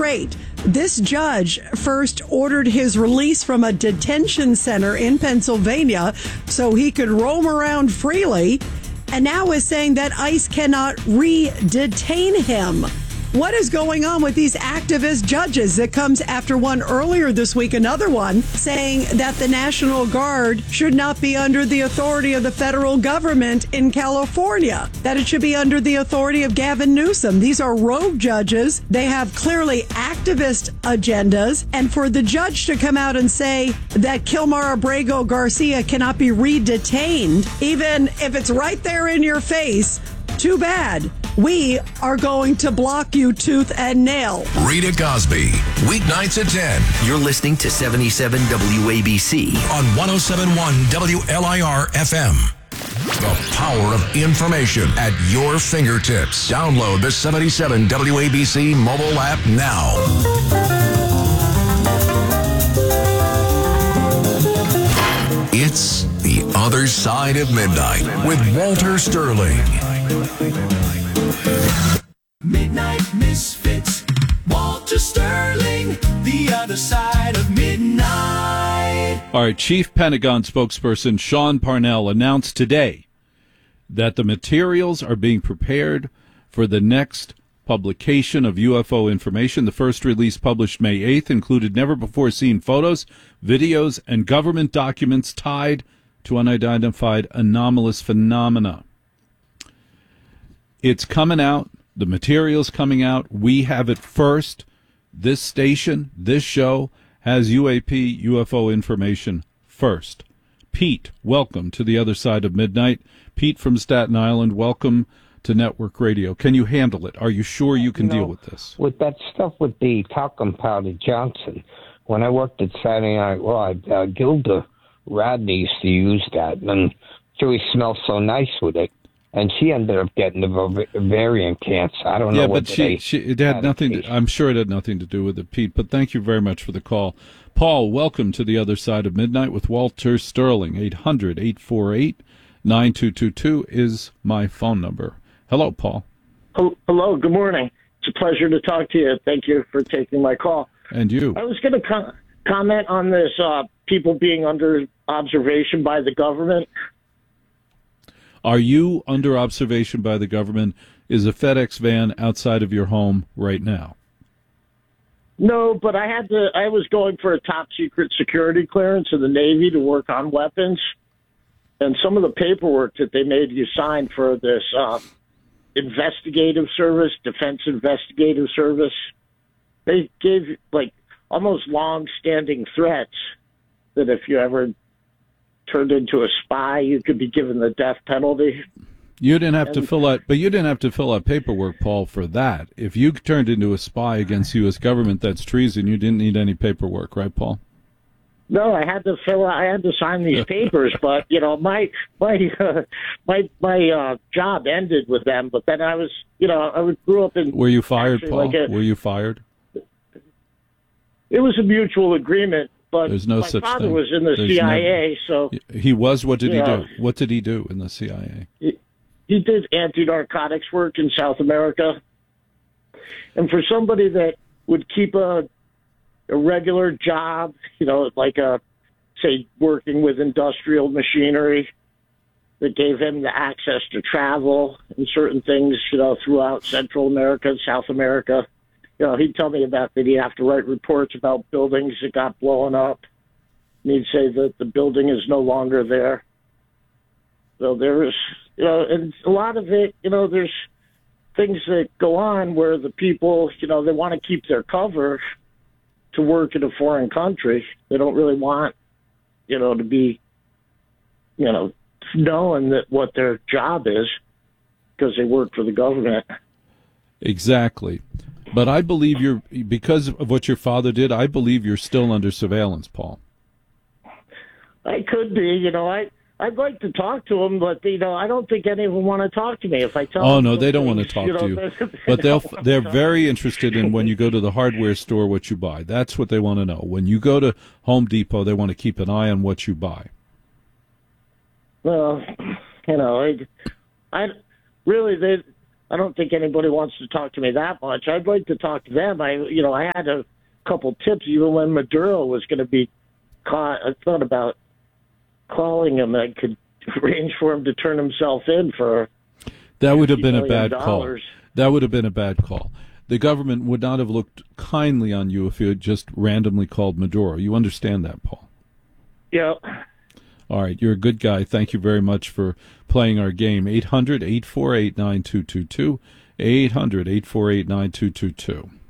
straight. This judge first ordered his release from a detention center in Pennsylvania so he could roam around freely, and now is saying that ICE cannot re-detain him. What is going on with these activist judges? It comes after one earlier this week, another one, saying that the National Guard should not be under the authority of the federal government in California, that it should be under the authority of Gavin Newsom. These are rogue judges. They have clearly activist agendas. And for the judge to come out and say that Kilmar Abrego Garcia cannot be re-detained, even if it's right there in your face, too bad. We are going to block you tooth and nail. Rita Cosby, weeknights at 10. You're listening to 77 WABC On 107.1 WLIR FM. The power of information at your fingertips. Download the 77 WABC mobile app now. It's The Other Side of Midnight with Walter Sterling. Midnight Misfits, Walter Sterling, The Other Side of Midnight. All right, Chief Pentagon spokesperson Sean Parnell announced today that the materials are being prepared for the next publication of UFO information. The first release, published May 8th, included never-before-seen photos, videos, and government documents tied to unidentified anomalous phenomena. It's coming out. The material's coming out. We have it first. This station, this show, has UAP, UFO information first. Pete, welcome to The Other Side of Midnight. Pete from Staten Island, welcome to Network Radio. Can you handle it? Are you sure you can deal with this? With that stuff with the talcum powder Johnson, when I worked at Saturday Night Live, Gilda Radley used to use that, and she always smelled so nice with it. And she ended up getting the ovarian cancer. I don't know what it had nothing. I'm sure it had nothing to do with it, Pete. But thank you very much for the call, Paul. Welcome to The Other Side of Midnight with Walter Sterling. 800-848-9222 is my phone number. Hello, Paul. Hello. Good morning. It's a pleasure to talk to you. Thank you for taking my call. And you. I was going to comment on this people being under observation by the government. Are you under observation by the government? Is a FedEx van outside of your home right now? No, but I was going for a top secret security clearance in the Navy to work on weapons. And some of the paperwork that they made you sign for this investigative service, defense investigative service, they gave like almost long-standing threats that if you ever turned into a spy, you could be given the death penalty. You didn't have to fill out paperwork, Paul, for that. If you turned into a spy against the U.S. government, that's treason. You didn't need any paperwork, right, Paul? No, I had to sign these papers, but my job ended with them. But then I grew up in. Were you fired, Paul? Were you fired? It was a mutual agreement. But there's no my such father thing. was in the CIA, so... He was? What did he do? What did he do in the CIA? He did anti-narcotics work in South America. And for somebody that would keep a regular job, like say, working with industrial machinery, that gave him the access to travel and certain things, throughout Central America and South America. He'd tell me about that he'd have to write reports about buildings that got blown up. And he'd say that the building is no longer there. So there's, and a lot of it, there's things that go on where the people, they want to keep their cover to work in a foreign country. They don't really want, to be, knowing that what their job is because they work for the government. Exactly. But I believe because of what your father did, I believe you're still under surveillance, Paul. I could be, I'd like to talk to him, but, I don't think any of them want to talk to me if I tell them. Oh, no, they don't want to talk to you. But they're very interested in when you go to the hardware store, what you buy. That's what they want to know. When you go to Home Depot, they want to keep an eye on what you buy. Well, I really, I don't think anybody wants to talk to me that much. I'd like to talk to them. I had a couple tips even when Maduro was going to be caught. I thought about calling him. I could arrange for him to turn himself in for. That would have been a bad $50 call. million. That would have been a bad call. The government would not have looked kindly on you if you had just randomly called Maduro. You understand that, Paul? Yeah. All right, you're a good guy. Thank you very much for playing our game. 800-848-9222. 800-848-9222.